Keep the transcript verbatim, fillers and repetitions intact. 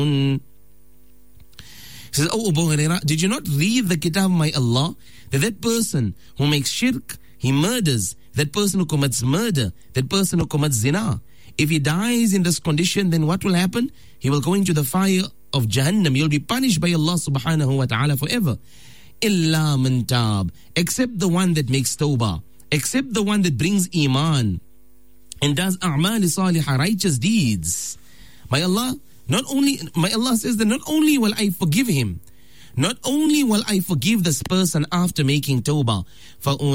He says, oh Abu Hurairah, did you not read the kitab of my Allah? That that person who makes shirk, he murders. That person who commits murder, that person who commits zina, if he dies in this condition, then what will happen? He will go into the fire of Jahannam. He will be punished by Allah subhanahu wa ta'ala forever. Illa man tab, except the one that makes tawbah, except the one that brings iman and does a'mal salihah, righteous deeds. My Allah, not only, my Allah says that not only will I forgive him, not only will I forgive this person after making tawbah,